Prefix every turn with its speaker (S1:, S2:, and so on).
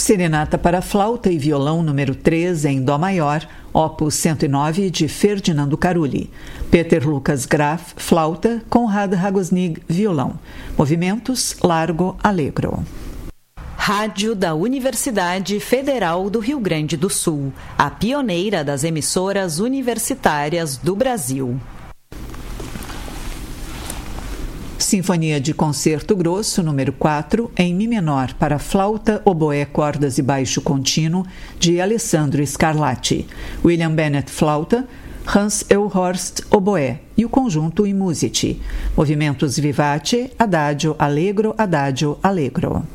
S1: Serenata para flauta e violão número 3 em dó maior, opus 109 de Ferdinando Carulli. Peter Lucas Graf, flauta, Konrad Ragosnig, violão. Movimentos largo allegro.
S2: Rádio da Universidade Federal do Rio Grande do Sul, a pioneira das emissoras universitárias do Brasil.
S1: Sinfonia de Concerto Grosso, número 4, em Mi menor, para flauta, oboé, cordas e baixo contínuo, de Alessandro Scarlatti. William Bennett, flauta, Hans Elhorst, oboé, e o conjunto in musite. Movimentos vivace, adagio, allegro, adagio, allegro.